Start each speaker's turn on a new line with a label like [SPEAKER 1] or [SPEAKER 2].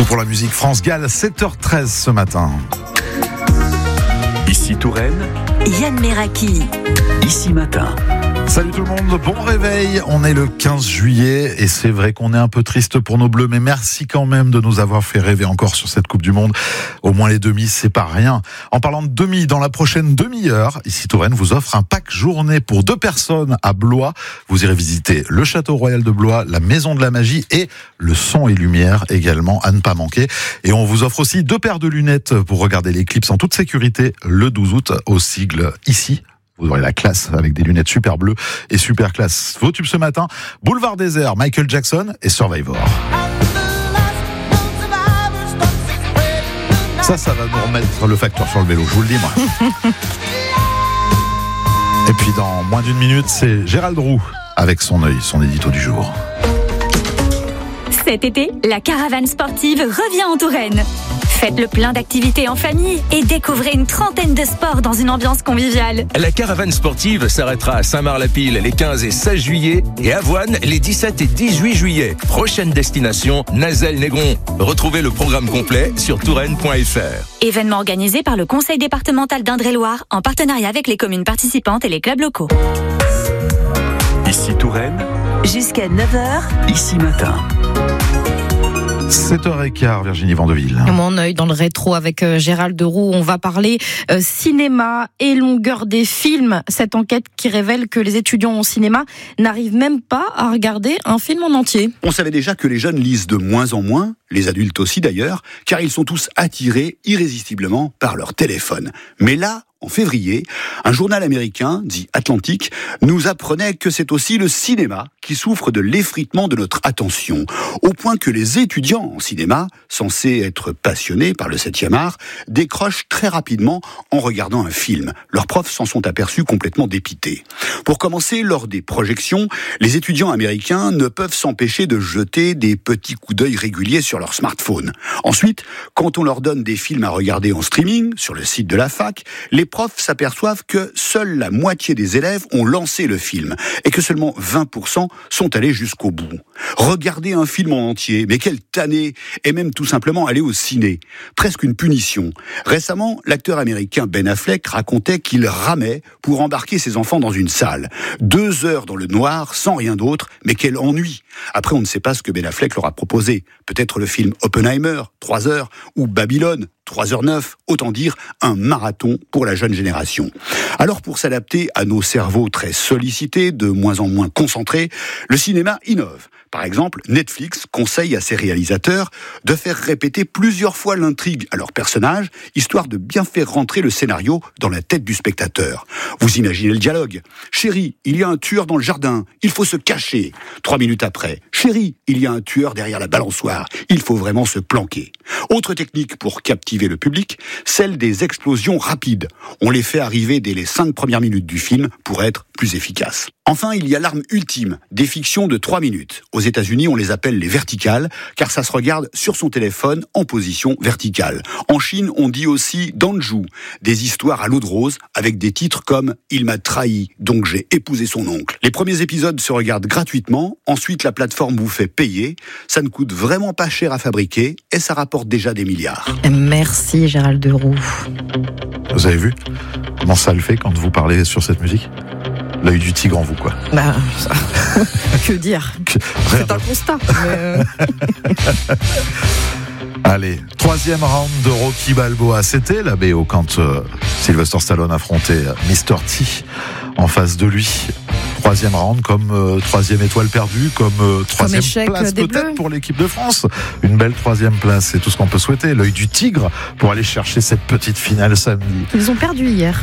[SPEAKER 1] pour la musique. France Gall, 7h13 ce matin.
[SPEAKER 2] Ici Touraine,
[SPEAKER 3] Yann Meraki.
[SPEAKER 2] Ici Matin.
[SPEAKER 1] Salut tout le monde, bon réveil, on est le 15 juillet et c'est vrai qu'on est un peu triste pour nos Bleus, mais merci quand même de nous avoir fait rêver encore sur cette Coupe du Monde. Au moins les demi, c'est pas rien. En parlant de demi, dans la prochaine demi-heure, Ici Touraine vous offre un pack journée pour 2 personnes à Blois. Vous irez visiter le Château Royal de Blois, la Maison de la Magie et le Son et Lumière également à ne pas manquer. Et on vous offre aussi 2 paires de lunettes pour regarder l'éclipse en toute sécurité le 12 août au sigle Ici. Vous aurez la classe avec des lunettes super bleues et super classe. Vos tubes ce matin, Boulevard Désert, Michael Jackson et Survivor. Ça va nous remettre le facteur sur le vélo, je vous le dis moi. Et puis dans moins d'une minute, c'est Gérald Roux avec son œil, son édito du jour.
[SPEAKER 3] Cet été, la caravane sportive revient en Touraine. Faites le plein d'activités en famille et découvrez une trentaine de sports dans une ambiance conviviale.
[SPEAKER 4] La caravane sportive s'arrêtera à Saint-Marc-la-Pile les 15 et 16 juillet et à Voine les 17 et 18 juillet. Prochaine destination, Nazelles-Négron. Retrouvez le programme complet sur touraine.fr.
[SPEAKER 3] Événement organisé par le Conseil départemental d'Indre-et-Loire en partenariat avec les communes participantes et les clubs locaux.
[SPEAKER 2] Ici Touraine,
[SPEAKER 3] Jusqu'à 9h,
[SPEAKER 2] Ici Matin.
[SPEAKER 1] 7h15, Virginie Vandeville.
[SPEAKER 5] Mon œil dans le rétro avec Gérald Roux. On va parler cinéma et longueur des films. Cette enquête qui révèle que les étudiants en cinéma n'arrivent même pas à regarder un film en entier.
[SPEAKER 6] On savait déjà que les jeunes lisent de moins en moins, les adultes aussi d'ailleurs, car ils sont tous attirés irrésistiblement par leur téléphone. Mais là, en février, un journal américain, dit Atlantic, nous apprenait que c'est aussi le cinéma qui souffre de l'effritement de notre attention, au point que les étudiants en cinéma, censés être passionnés par le 7e art, décrochent très rapidement en regardant un film. Leurs profs s'en sont aperçus complètement dépités. Pour commencer, lors des projections, les étudiants américains ne peuvent s'empêcher de jeter des petits coups d'œil réguliers sur leur smartphone. Ensuite, quand on leur donne des films à regarder en streaming, sur le site de la fac, les profs s'aperçoivent que seule la moitié des élèves ont lancé le film et que seulement 20% sont allés jusqu'au bout. Regarder un film en entier, mais quelle tannée, et même tout simplement aller au ciné. Presque une punition. Récemment, l'acteur américain Ben Affleck racontait qu'il ramait pour embarquer ses enfants dans une salle. 2 heures dans le noir, sans rien d'autre, mais quel ennui. Après, on ne sait pas ce que Ben Affleck leur a proposé. Peut-être le film Oppenheimer, 3 heures, ou Babylone, 3h09, autant dire un marathon pour la jeune génération. Alors pour s'adapter à nos cerveaux très sollicités, de moins en moins concentrés, le cinéma innove. Par exemple, Netflix conseille à ses réalisateurs de faire répéter plusieurs fois l'intrigue à leurs personnages, histoire de bien faire rentrer le scénario dans la tête du spectateur. Vous imaginez le dialogue. « Chérie, il y a un tueur dans le jardin, il faut se cacher. » 3 minutes après. « Chérie, il y a un tueur derrière la balançoire, il faut vraiment se planquer. » Autre technique pour captiver le public, celle des explosions rapides. On les fait arriver dès les 5 premières minutes du film pour être plus efficaces. Enfin, il y a l'arme ultime, des fictions de 3 minutes. Aux États-Unis, on les appelle les verticales, car ça se regarde sur son téléphone en position verticale. En Chine, on dit aussi danju, des histoires à l'eau de rose, avec des titres comme « Il m'a trahi, donc j'ai épousé son oncle ». Les premiers épisodes se regardent gratuitement, ensuite la plateforme vous fait payer. Ça ne coûte vraiment pas cher à fabriquer, et ça rapporte déjà des milliards.
[SPEAKER 5] Merci Gérald Roux.
[SPEAKER 1] Vous avez vu comment ça le fait quand vous parlez sur cette musique ? L'œil du tigre en vous, quoi.
[SPEAKER 5] Bah, ça... que dire ? C'est un constat. Mais
[SPEAKER 1] Allez, 3e round de Rocky Balboa. C'était la BO quand Sylvester Stallone affrontait Mr. T en face de lui. 3e round comme 3e étoile perdue, comme 3e place peut-être pour l'équipe de France. Une belle 3e place, c'est tout ce qu'on peut souhaiter. L'œil du tigre pour aller chercher cette petite finale samedi.
[SPEAKER 5] Ils ont perdu hier.